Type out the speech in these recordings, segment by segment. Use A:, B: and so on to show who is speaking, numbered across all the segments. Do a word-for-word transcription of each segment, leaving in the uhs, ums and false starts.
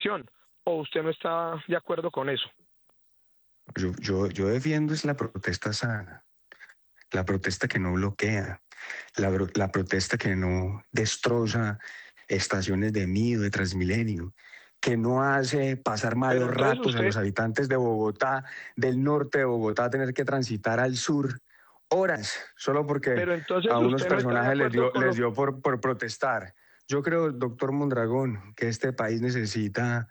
A: expresión. ¿O usted no está de acuerdo con eso?
B: Yo, yo, yo defiendo es la protesta sana, la protesta que no bloquea, la, la protesta que no destroza estaciones de Mido, de Transmilenio, que no hace pasar
A: Pero
B: malos
A: entonces
B: ratos a
A: usted,
B: los habitantes de Bogotá, del norte de Bogotá, a tener que transitar al sur horas, solo porque
A: pero entonces
B: a unos
A: usted no está de
B: personajes les
A: acuerdo
B: dio,
A: con
B: les
A: lo...
B: dio por, por protestar. Yo creo, doctor Mondragón, que este país necesita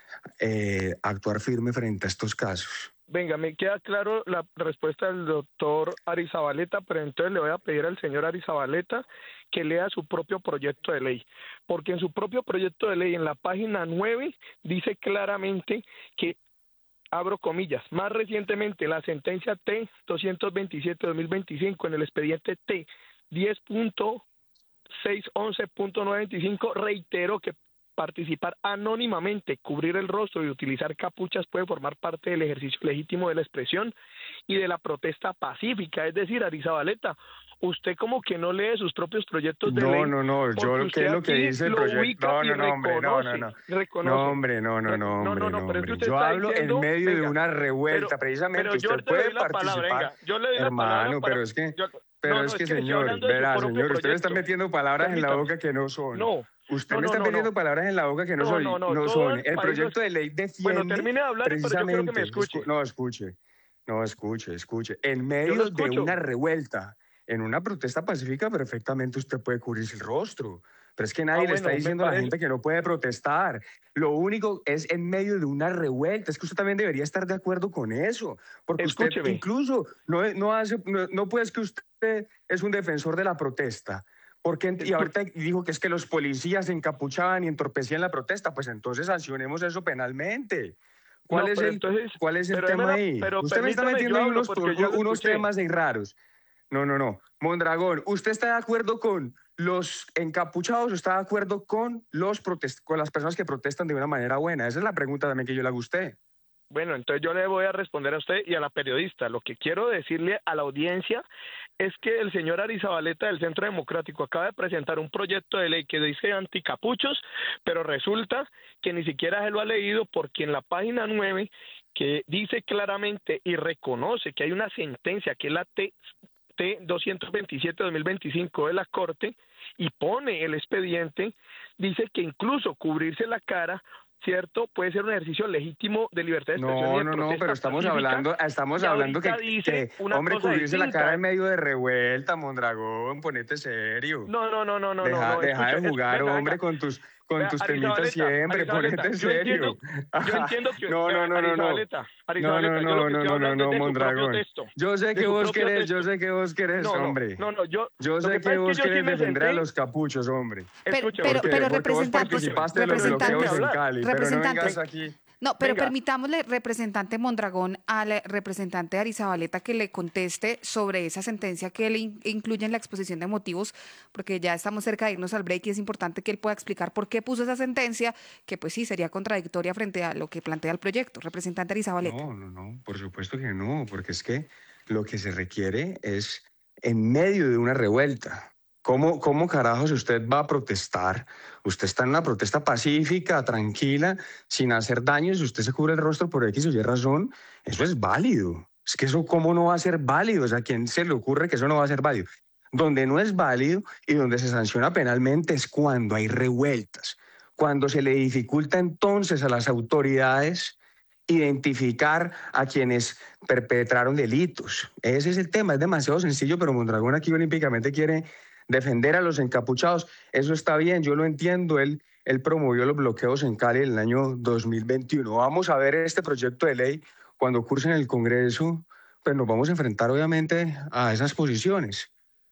B: eh, actuar firme frente a estos casos.
A: Venga, me queda claro la respuesta del doctor Arizabaleta, pero entonces le voy a pedir al señor Arizabaleta que lea su propio proyecto de ley, porque en su propio proyecto de ley, en la página nueve, dice claramente que, abro comillas, más recientemente la sentencia T doscientos veintisiete dos mil veinticinco en el expediente T diez punto seiscientos once punto novecientos veinticinco reiteró que participar anónimamente, cubrir el rostro y utilizar capuchas puede formar parte del ejercicio legítimo de la expresión y de la protesta pacífica. Es decir, Arizabaleta, usted como que no lee sus propios proyectos de
B: No,
A: ley,
B: no, no,
A: porque
B: yo, ¿qué
A: usted
B: es lo que
A: aquí
B: dice el
A: lo
B: proyecto?
A: ubica
B: No,
A: y
B: no, no, hombre, no, no,
A: reconoce,
B: no. No,
A: reconoce.
B: hombre, no, no,
A: Re-
B: no,
A: no, no,
B: hombre,
A: no,
B: no,
A: pero es que
B: hombre.
A: usted
B: Yo
A: está
B: hablo en
A: diciendo,
B: medio de
A: venga,
B: una
A: pero,
B: revuelta, precisamente.
A: pero yo
B: Usted
A: te
B: puede
A: doy la palabra,
B: participar,
A: venga, yo le doy la palabra
B: hermano,
A: para...
B: pero es que,
A: Yo,
B: pero
A: no, no,
B: es
A: es
B: que,
A: que le estoy
B: señor,
A: hablando de su
B: verá,
A: propio
B: señor, usted me está
A: proyecto.
B: metiendo palabras en la
A: Permítame.
B: boca que no son.
A: No,
B: Usted
A: no,
B: me
A: no,
B: está
A: no, no.
B: metiendo palabras en la boca que no
A: No, no,
B: soy,
A: no,
B: no
A: todo
B: son.
A: el
B: El
A: país lo...
B: proyecto de ley
A: Bueno,
B: defiende
A: termine de hablar, pero yo quiero que me
B: precisamente, escu-
A: escuche.
B: no, escuche, no, escuche, escuche. En
A: Yo lo
B: medio de
A: escucho.
B: una revuelta, en una protesta pacífica, perfectamente usted puede cubrirse el rostro. Pero es que
A: Ah,
B: nadie le está
A: bueno, me
B: diciendo a la
A: parece...
B: gente que no puede protestar. Lo único es en medio de una revuelta. Es que usted también debería estar de acuerdo con eso. Porque usted
A: Escúcheme.
B: incluso no, no, hace, no, no puede, es que usted es un defensor de la protesta. Porque, y
A: Escu-
B: ahorita dijo que es que los policías se encapuchaban y entorpecían la protesta. Pues entonces sancionemos eso penalmente. ¿Cuál
A: No,
B: es
A: pero
B: el,
A: entonces...
B: cuál es el
A: Pero, déme
B: tema
A: la-
B: ahí?
A: pero
B: Usted me está
A: permítame, yo
B: metiendo ahí
A: hablo
B: unos,
A: porque ya lo
B: unos
A: escuché.
B: temas ahí raros. No, no, no. Mondragón, ¿usted está de acuerdo con los encapuchados o está de acuerdo con, los protest con las personas que protestan de una manera buena? Esa es la pregunta también que yo le hago a usted.
A: Bueno, entonces yo le voy a responder a usted y a la periodista. Lo que quiero decirle a la audiencia es que el señor Arizabaleta del Centro Democrático acaba de presentar un proyecto de ley que dice anticapuchos, pero resulta que ni siquiera se lo ha leído porque en la página nueve, que dice claramente y reconoce que hay una sentencia que es la T T doscientos veintisiete dos mil veinticinco de la Corte y pone el expediente, dice que incluso cubrirse la cara, ¿cierto? Puede ser un ejercicio legítimo de libertad de expresión y
B: No,
A: de
B: no, no,
A: protesta
B: pero estamos
A: pacífica.
B: hablando, estamos
A: Y
B: hablando
A: ahorita
B: que,
A: dice
B: que,
A: una
B: hombre,
A: cosa
B: cubrirse la cara
A: distinta.
B: en medio de revuelta, Mondragón, ponete serio.
A: No, no, no, no, no, no,
B: Deja,
A: no,
B: deja
A: escucha,
B: de
A: es,
B: jugar,
A: venga,
B: hombre,
A: venga.
B: con tus, con
A: Vea,
B: tus temitas
A: Arizabaleta,
B: siempre,
A: Arizabaleta,
B: ponete
A: yo entiendo,
B: serio.
A: yo entiendo que,
B: No, no,
A: vea,
B: no, no, no.
A: Arizabaleta,
B: No, no,
A: Arizabaleta, yo lo
B: no,
A: que
B: no,
A: estoy
B: no, no,
A: hablando es
B: no,
A: de su propio
B: Mondragón.
A: texto,
B: Yo sé
A: de
B: que
A: su
B: vos
A: propio
B: querés, yo
A: texto.
B: sé que vos querés,
A: No, no,
B: hombre.
A: no, no, yo,
B: Yo
A: lo
B: sé
A: que
B: que
A: pasa es que
B: vos
A: yo sí
B: querés
A: me
B: defender a
A: senté,
B: los capuchos, hombre.
C: Pero,
A: escúcheme,
C: pero,
B: Porque,
C: pero
B: porque vos
C: representantes,
A: escúcheme,
B: participaste de los
A: déjeme
B: bloqueos
C: representantes,
B: en
A: hablar,
B: Cali, pero no vengas
C: representantes.
B: aquí.
C: No, pero
A: venga,
C: permitámosle, representante Mondragón, al representante Arizabaleta que le conteste sobre esa sentencia que él in- incluye en la exposición de motivos, porque ya estamos cerca de irnos al break y es importante que él pueda explicar por qué puso esa sentencia, que pues sí, sería contradictoria frente a lo que plantea el proyecto. Representante Arizabaleta.
B: No, no, no, por supuesto que no, porque es que lo que se requiere es en medio de una revuelta. ¿Cómo, cómo carajos usted va a protestar? Usted está en una protesta pacífica, tranquila, sin hacer daño. Si usted se cubre el rostro por X o Y razón, eso es válido. Es que eso, ¿cómo no va a ser válido? O sea, ¿a quién se le ocurre que eso no va a ser válido? Donde no es válido y donde se sanciona penalmente es cuando hay revueltas, cuando se le dificulta entonces a las autoridades identificar a quienes perpetraron delitos. Ese es el tema, es demasiado sencillo, pero Mondragón aquí olímpicamente quiere defender a los encapuchados. Eso está bien, yo lo entiendo, él, él promovió los bloqueos en Cali en el año dos mil veintiuno. Vamos a ver este proyecto de ley cuando curse en el Congreso, pues nos vamos a enfrentar obviamente a esas posiciones.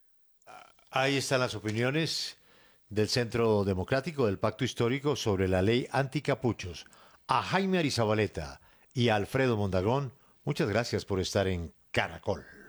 D: Ahí están las opiniones del Centro Democrático del Pacto Histórico sobre la ley anticapuchos. A Jaime Arizabaleta y a Alfredo Mondragón, muchas gracias por estar en Caracol.